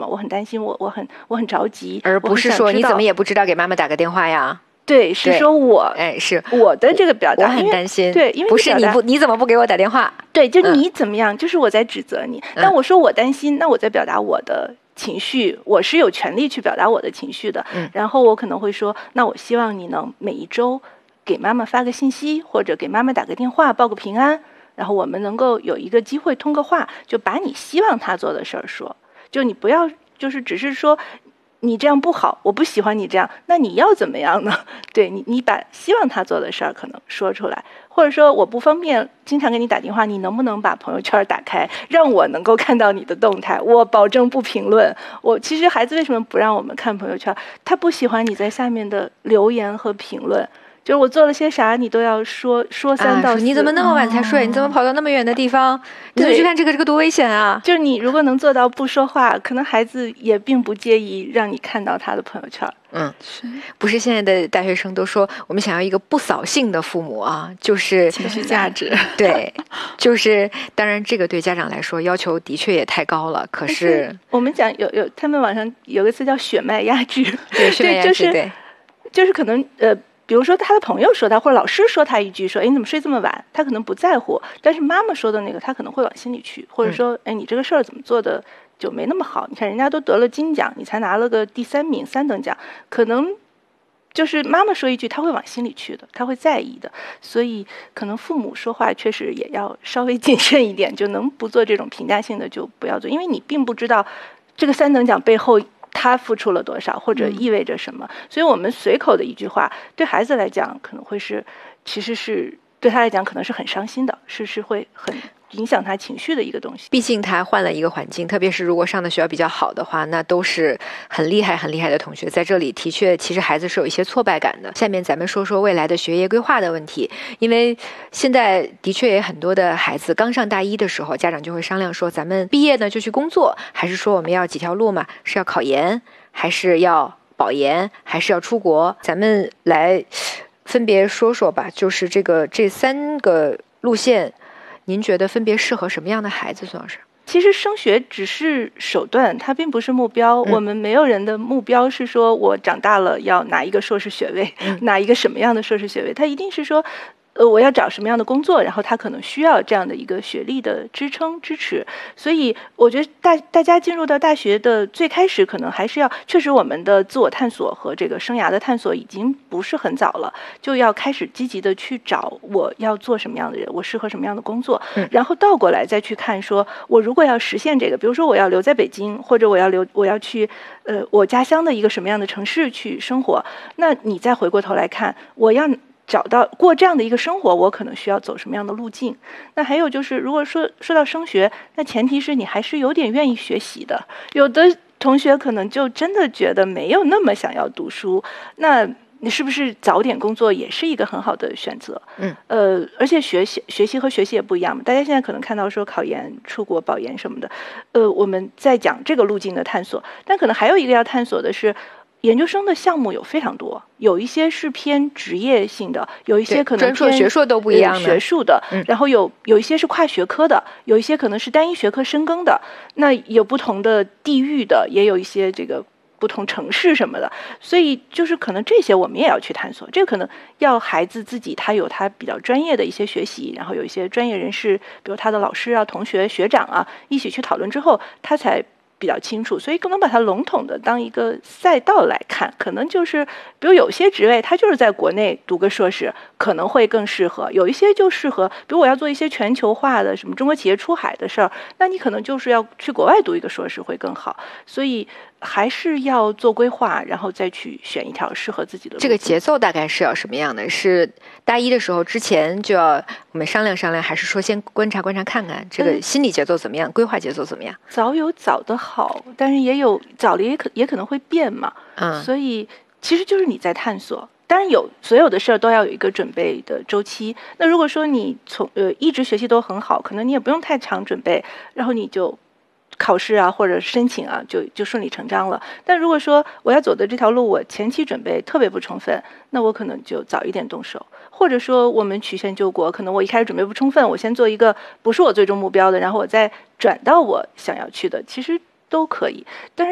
么，我很担心，我很着急， 而不是说你怎么也不知道给妈妈打个电话呀。 对，是说是我的这个表达， 我很担心。 对，因为不是你怎么不给我打电话？ 对，就你怎么样，就是我在指责你。但我说我担心，那我在表达我的情绪，我是有权利去表达我的情绪的。然后我可能会说，那我希望你能每一周给妈妈发个信息，或者给妈妈打个电话报个平安，然后我们能够有一个机会通个话，就把你希望他做的事儿说，就你不要就是只是说你这样不好，我不喜欢你这样，那你要怎么样呢？对你把希望他做的事儿可能说出来，或者说我不方便经常给你打电话，你能不能把朋友圈打开，让我能够看到你的动态？我保证不评论。其实孩子为什么不让我们看朋友圈？他不喜欢你在下面的留言和评论。就是我做了些啥，你都要说3到4。 你怎么那么晚才睡？你怎么跑到那么远的地方？你怎么去看这个多危险啊！ 就是你如果能做到不说话，可能孩子也并不介意让你看到他的朋友圈。 不是现在的大学生都说我们想要一个不扫兴的父母啊，就是情绪价值。 对，就是当然这个对家长来说要求的确也太高了。可是我们讲有他们网上有个词叫血脉压制， 对，血脉压制， 就是可能比如说他的朋友说他，或者老师说他一句说，哎，你怎么睡这么晚？他可能不在乎，但是妈妈说的那个他可能会往心里去，或者说，哎，你这个事儿怎么做的就没那么好？你看人家都得了金奖，你才拿了个第3名3等奖，可能就是妈妈说一句他会往心里去的，他会在意的。所以可能父母说话确实也要稍微谨慎一点，就能不做这种评价性的就不要做，因为你并不知道这个3等奖背后他付出了多少，或者意味着什么。所以我们随口的一句话对孩子来讲可能会是，其实是对他来讲可能是很伤心的，是会很影响他情绪的一个东西。 毕竟他换了一个环境，特别是如果上的学校比较好的话，那都是很厉害的同学，在这里的确其实孩子是有一些挫败感的。下面咱们说说未来的学业规划的问题，因为现在的确也很多的孩子刚上大1的时候，家长就会商量说，咱们毕业呢就去工作，还是说我们要几条路嘛，是要考研，还是要保研，还是要出国？咱们来分别说说吧，就是这3个路线，您觉得分别适合什么样的孩子？孙老师， 其实升学只是手段，它并不是目标。我们没有人的目标是说我长大了要拿一个硕士学位，拿一个什么样的硕士学位，它一定是说我要找什么样的工作，然后他可能需要这样的一个学历的支撑支持。所以我觉得大家进入到大学的最开始，可能还是要确实我们的自我探索和这个生涯的探索已经不是很早了，就要开始积极的去找我要做什么样的人，我适合什么样的工作，然后倒过来再去看说，我如果要实现这个，比如说我要留在北京，或者我要去我家乡的一个什么样的城市去生活，那你再回过头来看，我要找到过这样的一个生活，我可能需要走什么样的路径。那还有就是，如果说到升学，那前提是你还是有点愿意学习的。有的同学可能就真的觉得没有那么想要读书，那你是不是早点工作也是一个很好的选择？而且学习和学习也不一样嘛。大家现在可能看到说考研、出国、保研什么的，我们在讲这个路径的探索，但可能还有一个要探索的是，研究生的项目有非常多，有一些是偏职业性的，有一些可能偏学硕都不一样的学术的，然后有一些是跨学科的，有一些可能是单一学科深耕的，那有不同的地域的，也有一些这个不同城市什么的，所以就是可能这些我们也要去探索，这个可能要孩子自己他有他比较专业的一些学习，然后有一些专业人士，比如他的老师啊、同学、学长啊一起去讨论之后，他才比较清楚，所以不能把它笼统的当一个赛道来看，可能就是比如有些职位它就是在国内读个硕士可能会更适合，有一些就适合，比如我要做一些全球化的什么中国企业出海的事儿，那你可能就是要去国外读一个硕士会更好，所以还是要做规划，然后再去选一条适合自己的路。 这个节奏大概是要什么样的？是大1的时候之前就要我们商量商量，还是说先观察观察看看这个心理节奏怎么样，规划节奏怎么样？ 早有早的好，但是也有早了也可能会变嘛。所以其实就是你在探索。当然所有的事儿都要有一个准备的周期。那如果说你一直学习都很好，可能你也不用太长准备，然后你就考试啊或者申请啊就顺理成章了。但如果说我要走的这条路我前期准备特别不充分，那我可能就早一点动手，或者说我们曲线救国，可能我一开始准备不充分，我先做一个不是我最终目标的，然后我再转到我想要去的，其实都可以。但是